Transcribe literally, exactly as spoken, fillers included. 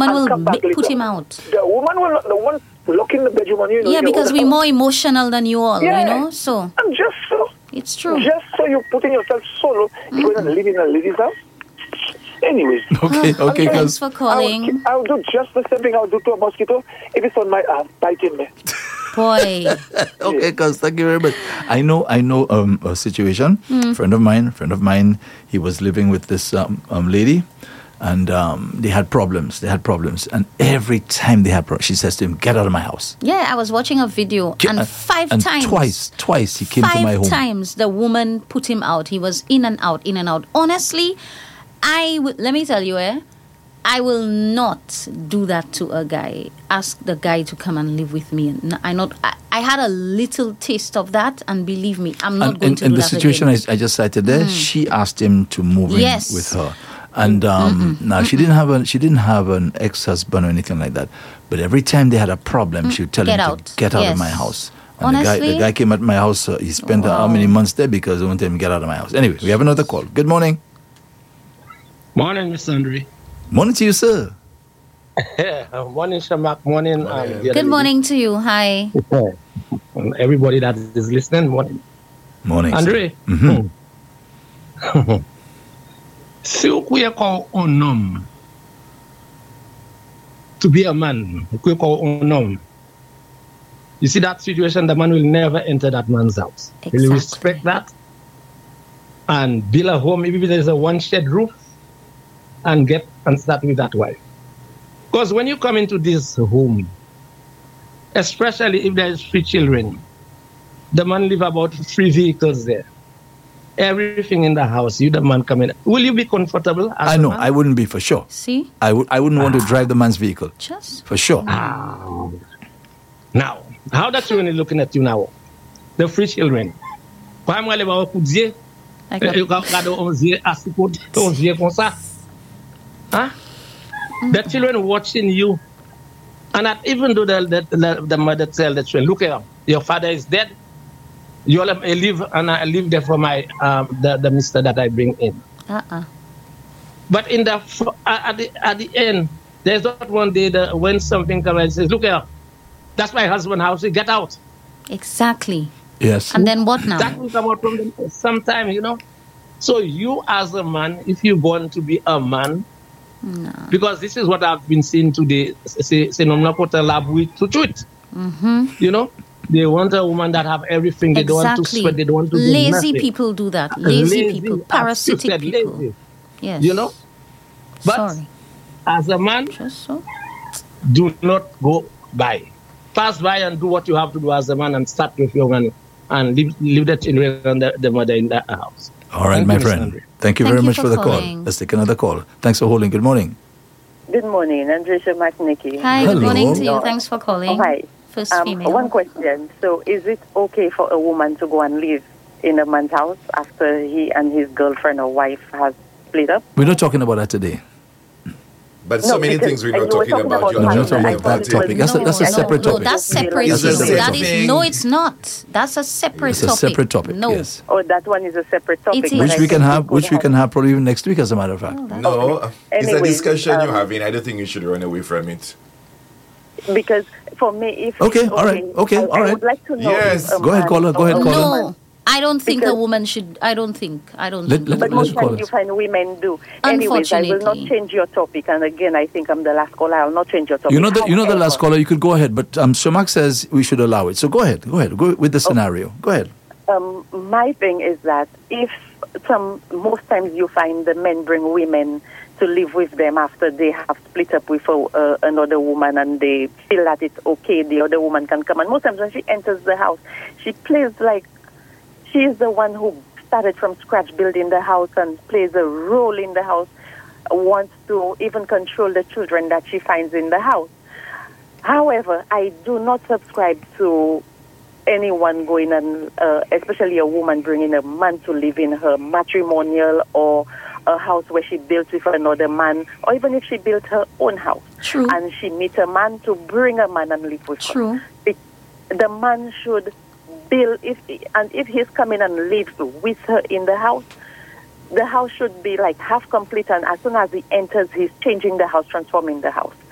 woman and will come back b- put later. him out. The woman will not, the one lock in the bedroom on you. you know, Yeah, in your because own we're house. more emotional than you all, Yeah. you know, so And just so, it's true. just so you're putting yourself solo, Mm-hmm. you're going to live in a lady's house. Anyways. Okay, okay, Thanks cuz. for calling. I'll, I'll do just the same thing I'll do to a mosquito if it's on my arm, biting me. Boy. Okay, cuz, thank you very much. I know, I know um, a situation. Mm. Friend of mine, friend of mine, he was living with this um, um, lady, and um, they had problems. They had problems, and every time they had problems, she says to him, "Get out of my house." Yeah, I was watching a video, Get- and uh, five and times, twice, twice he came five to my home. times the woman put him out. He was in and out, in and out. Honestly, I w- let me tell you, eh, I will not do that to a guy. Ask the guy to come and live with me. And I not. I, I had a little taste of that, and believe me, I'm not And going in, to in do the that situation again. I, I just cited there, she asked him to move Yes. in with her. And um, now she didn't have a she didn't have an ex-husband or anything like that. But every time they had a problem, she would tell Get him out. to get out Yes. of my house. And the guy, Honestly? the guy came at my house. Uh, he spent uh, how many months there because I wanted him to get out of my house. Anyway, we have another call. Good morning. Morning, Mister Andre. Morning to you, sir. Morning, Shamak. Morning. Um, the Good other morning to you. Hi. lady. And everybody that is listening. Morning. Morning, Andre. Mhm. Si ou kwe kon un homme to be a man, kwe kon un homme. You see that situation, the man will never enter that man's house. He will Exactly. respect that and build a home, even if there's a one shed roof, and get and start with that wife. Because when you come into this home, especially if there's three children, the man live about three vehicles there. Everything in the house, you the man come in. Will you be comfortable? as I a know. man? I wouldn't be for sure. See, I would. I wouldn't want to drive the man's vehicle just for sure. Ah. Now, how the children is looking at you now? The three children. Kwa mwa le ba wakudye, like e a, ka kado onzye asipot, onzye kon sa. Huh? The children watching you. And that even though the, the, the, the mother tell the children, look here, your father is dead. You all I live and I live there for my um, the, the mister that I bring in. uh-uh. But in the f- at the at the end, there's not one day that when something comes and says, look here, that's my husband's house, get out. Exactly. Yes. And then what now? That will come out from them sometime, you know. So you as a man, if you want to be a man, No. because this is what I've been seeing today, say say no put a lab with to it. Mm-hmm. You know, they want a woman that have everything. They don't want to Exactly. sweat. They don't want to do Lazy nothing. people do that. Lazy, Lazy, people, as you parasitic said, people. lazy. Yes. You know, but Sorry. as a man, Just so. do not go by. Pass by and do what you have to do as a man and start with your man and leave, leave the children and the, the mother in the house. All right, Thank my you, Mister friend. Andre. Thank you Thank very you much for for the calling. call. Let's take another call. Thanks for holding. Good morning. Good morning, Andresha McNicky. Hi, Hello. good morning to you. Thanks for calling. Oh, hi. First Um, female. one question. So, is it okay for a woman to go and live in a man's house after he and his girlfriend or wife have split up? We're not talking about that today. But so No, many because things we're you not were talking talking about. about You're No, not we're partner. not talking talking I about thought that it was- topic. That's a, no, that's a no, separate no, topic. that's separate. It's a issue. separate That is thing. no, it's not. That's a separate It's a topic. separate topic. No. Yes. Oh, that one is a separate topic. It but is. Which I we can think have, could which we can have probably even next week, as a matter of fact. No, it's a Anyways, discussion you're um, having. I don't think you should run away from it. Because for me, if Okay, it's all right, okay, I, all I right. would like to know. Yes. if a Go ahead, man caller, go or ahead, a caller. woman- No, I don't think a Because- woman should. I don't think. I don't Let- think. let- a But woman most Let's should. call times it. you find women do. Anyways, I will not Unfortunately. change your topic. And again, I think I'm the last caller. I'll not change your topic. You know the you know the last However, caller. You could go ahead, but um, Shamak says we should allow it. So go ahead, go ahead, go with the scenario. Go ahead. Um, my thing is that if some most times you find the men bring women to live with them after they have split up with a, uh, another woman and they feel that it's okay, the other woman can come. And most times when she enters the house, she plays like she is the one who started from scratch building the house and plays a role in the house, wants to even control the children that she finds in the house. However, I do not subscribe to anyone going and, uh, especially a woman bringing a man to live in her matrimonial or a house where she built with another man, or even if she built her own house. True. And she meet a man to bring a man and live with True. her. It, the man should build, if and if he's coming and lives with her in the house, the house should be like half complete, and as soon as he enters, he's changing the house, transforming the house.